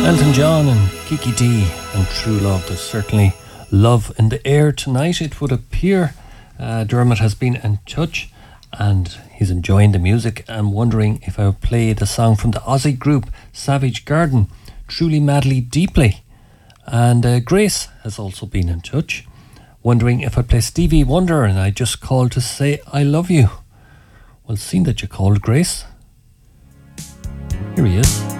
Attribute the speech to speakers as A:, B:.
A: Elton John and Kiki D and True Love. There's certainly love in the air tonight, it would appear. Dermot has been in touch and he's enjoying the music and wondering if I would play the song from the Aussie group Savage Garden, Truly Madly Deeply. And Grace has also been in touch, wondering if I play Stevie Wonder and I just called to say I love you. Well, seeing that you called, Grace, here he is.